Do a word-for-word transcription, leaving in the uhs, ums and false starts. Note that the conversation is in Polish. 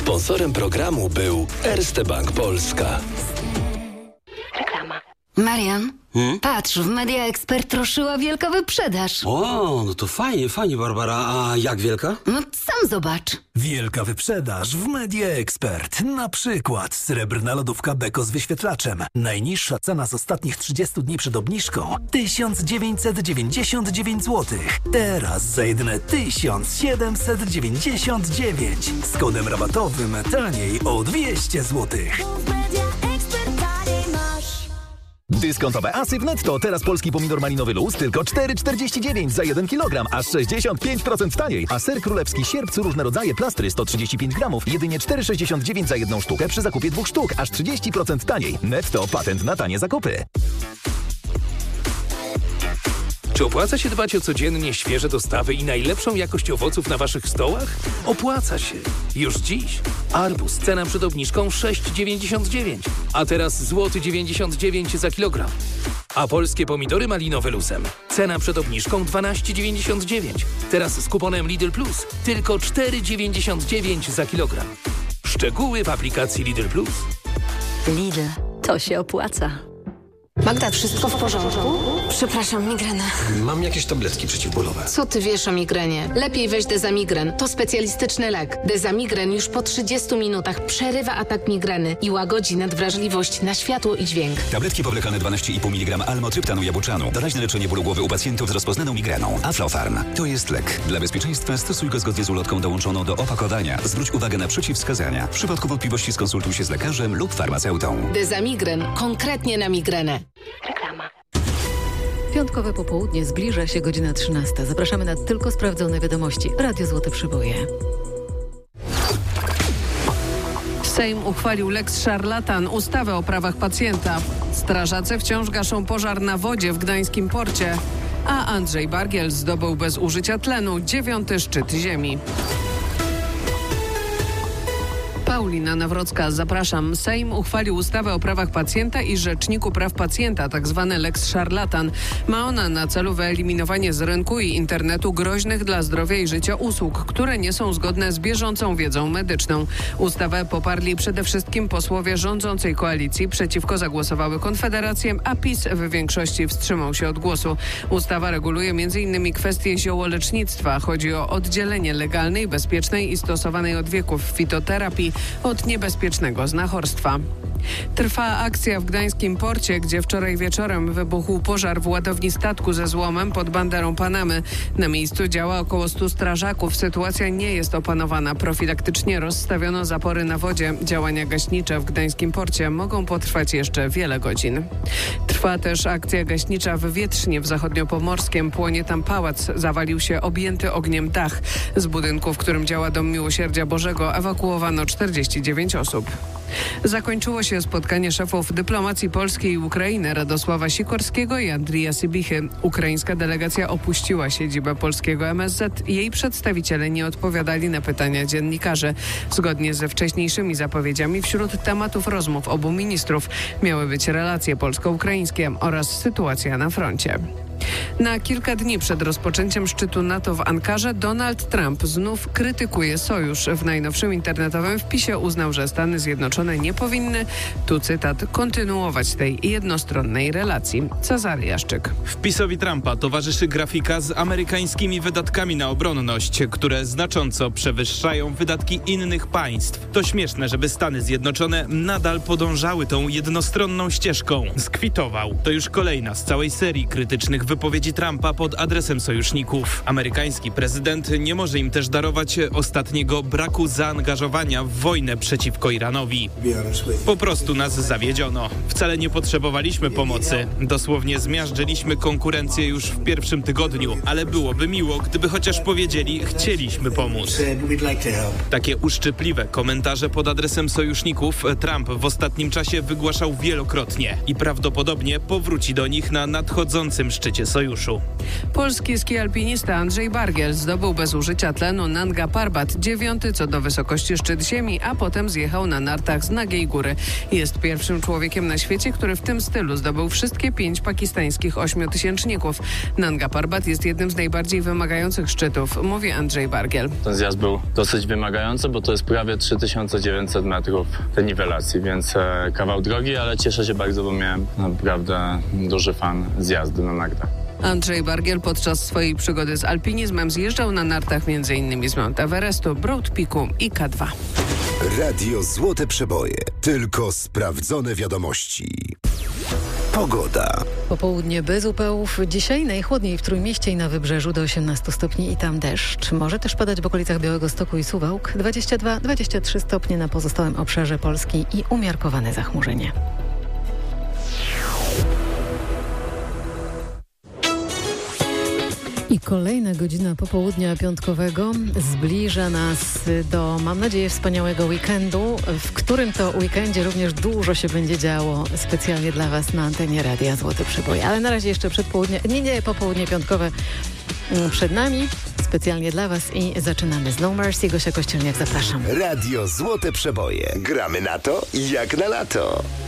Sponsorem programu był Erste Bank Polska. Reklama. Marian, Hmm? patrz, w Media Expert ruszyła wielka wyprzedaż. O, no to fajnie, fajnie, Barbara. A jak wielka? No sam zobacz. Wielka wyprzedaż w Media Expert. Na przykład srebrna lodówka Beko z wyświetlaczem. Najniższa cena z ostatnich trzydziestu dni przed obniżką tysiąc dziewięćset dziewięćdziesiąt dziewięć złotych. Teraz za jedyne tysiąc siedemset dziewięćdziesiąt dziewięć. Z kodem rabatowym taniej o dwieście złotych. Dyskontowe asy w Netto. Teraz polski pomidor malinowy luz tylko cztery czterdzieści dziewięć za jeden kilogram, aż sześćdziesiąt pięć procent taniej. A ser królewski sierp różne rodzaje plastry sto trzydzieści pięć gramów, jedynie cztery sześćdziesiąt dziewięć za jedną sztukę przy zakupie dwóch sztuk, aż trzydzieści procent taniej. Netto, patent na tanie zakupy. Czy opłaca się dbać o codziennie świeże dostawy i najlepszą jakość owoców na waszych stołach? Opłaca się. Już dziś. Arbuz, cena przed obniżką sześć dziewięćdziesiąt dziewięć, a teraz złoty dziewięćdziesiąt dziewięć za kilogram. A polskie pomidory malinowe luzem. Cena przed obniżką dwanaście dziewięćdziesiąt dziewięć. Teraz z kuponem Lidl Plus tylko cztery dziewięćdziesiąt dziewięć za kilogram. Szczegóły w aplikacji Lidl Plus. Lidl, to się opłaca. Magda, wszystko w porządku? Przepraszam, migrena. Mam jakieś tabletki przeciwbólowe. Co ty wiesz o migrenie? Lepiej weź Dezamigren. To specjalistyczny lek. Dezamigren już po trzydziestu minutach przerywa atak migreny i łagodzi nadwrażliwość na światło i dźwięk. Tabletki powlekane dwanaście i pół miligrama almotryptanu jabłczanu. Doraźne leczenie bólu głowy u pacjentów z rozpoznaną migreną. Aflofarm. To jest lek. Dla bezpieczeństwa stosuj go zgodnie z ulotką dołączoną do opakowania. Zwróć uwagę na przeciwwskazania. W przypadku wątpliwości skonsultuj się z lekarzem lub farmaceutą. Dezamigren. Konkretnie na migrenę. Reklama. Piątkowe popołudnie, zbliża się godzina trzynasta. Zapraszamy na tylko sprawdzone wiadomości. Radio Złote Przyboje. Sejm uchwalił lex szarlatan, ustawę o prawach pacjenta. Strażacy wciąż gaszą pożar na wodzie w gdańskim porcie. A Andrzej Bargiel zdobył bez użycia tlenu dziewiąty szczyt ziemi. Paulina Nawrocka, zapraszam. Sejm uchwalił ustawę o prawach pacjenta i Rzeczniku Praw Pacjenta, tzw. lex szarlatan. Ma ona na celu wyeliminowanie z rynku i internetu groźnych dla zdrowia i życia usług, które nie są zgodne z bieżącą wiedzą medyczną. Ustawę poparli przede wszystkim posłowie rządzącej koalicji. Przeciwko zagłosowały Konfederację, a PiS w większości wstrzymał się od głosu. Ustawa reguluje między innymi kwestie ziołolecznictwa. Chodzi o oddzielenie legalnej, bezpiecznej i stosowanej od wieków fitoterapii od niebezpiecznego znachorstwa. Trwa akcja w gdańskim porcie, gdzie wczoraj wieczorem wybuchł pożar w ładowni statku ze złomem pod banderą Panamy. Na miejscu działa około stu strażaków. Sytuacja nie jest opanowana. Profilaktycznie rozstawiono zapory na wodzie. Działania gaśnicze w gdańskim porcie mogą potrwać jeszcze wiele godzin. Trwa też akcja gaśnicza w Wietrznie w zachodniopomorskiem. Płonie tam pałac. Zawalił się objęty ogniem dach. Z budynku, w którym działa Dom Miłosierdzia Bożego, ewakuowano czterdzieści dziewięć osób. Zakończyło się spotkanie szefów dyplomacji polskiej i Ukrainy Radosława Sikorskiego i Andrija Sybichy. Ukraińska delegacja opuściła siedzibę polskiego M S Z. Jej przedstawiciele nie odpowiadali na pytania dziennikarzy. Zgodnie ze wcześniejszymi zapowiedziami wśród tematów rozmów obu ministrów miały być relacje polsko-ukraińskie oraz sytuacja na froncie. Na kilka dni przed rozpoczęciem szczytu NATO w Ankarze Donald Trump znów krytykuje sojusz. W najnowszym internetowym wpisie uznał, że Stany Zjednoczone nie powinny, tu cytat, kontynuować tej jednostronnej relacji. Cezary Jaszczyk. Wpisowi Trumpa towarzyszy grafika z amerykańskimi wydatkami na obronność, które znacząco przewyższają wydatki innych państw. To śmieszne, żeby Stany Zjednoczone nadal podążały tą jednostronną ścieżką. Skwitował. To już kolejna z całej serii krytycznych wypowiedzi Trumpa pod adresem sojuszników. Amerykański prezydent nie może im też darować ostatniego braku zaangażowania w wojnę przeciwko Iranowi. Po prostu nas zawiedziono. Wcale nie potrzebowaliśmy pomocy. Dosłownie zmiażdżyliśmy konkurencję już w pierwszym tygodniu, ale byłoby miło, gdyby chociaż powiedzieli, chcieliśmy pomóc. Takie uszczypliwe komentarze pod adresem sojuszników Trump w ostatnim czasie wygłaszał wielokrotnie i prawdopodobnie powróci do nich na nadchodzącym szczycie szczycie sojuszu. Polski ski alpinista Andrzej Bargiel zdobył bez użycia tlenu Nanga Parbat, dziewiąty co do wysokości szczyt ziemi, a potem zjechał na nartach z nagiej góry. Jest pierwszym człowiekiem na świecie, który w tym stylu zdobył wszystkie pięć pakistańskich ośmiotysięczników. Nanga Parbat jest jednym z najbardziej wymagających szczytów, mówi Andrzej Bargiel. Ten zjazd był dosyć wymagający, bo to jest prawie trzy tysiące dziewięćset metrów tej niwelacji, więc e, kawał drogi, ale cieszę się bardzo, bo miałem naprawdę duży fan zjazdu na nartach. Andrzej Bargiel podczas swojej przygody z alpinizmem zjeżdżał na nartach m.in. z Mount Everestu, Broad Peaku i K dwa. Radio Złote Przeboje. Tylko sprawdzone wiadomości. Pogoda. Popołudnie bez upałów. Dzisiaj najchłodniej w Trójmieście i na Wybrzeżu do osiemnastu stopni i tam deszcz. Może też padać w okolicach Białegostoku i Suwałk. dwadzieścia dwa dwadzieścia trzy stopnie na pozostałym obszarze Polski i umiarkowane zachmurzenie. I kolejna godzina popołudnia piątkowego zbliża nas do, mam nadzieję, wspaniałego weekendu, w którym to weekendzie również dużo się będzie działo specjalnie dla Was na antenie Radia Złote Przeboje. Ale na razie jeszcze przedpołudnie, nie, nie, popołudnie piątkowe przed nami, specjalnie dla Was i zaczynamy z No Mercy. Gosia Kościelniak, zapraszam. Radio Złote Przeboje. Gramy na to jak na lato.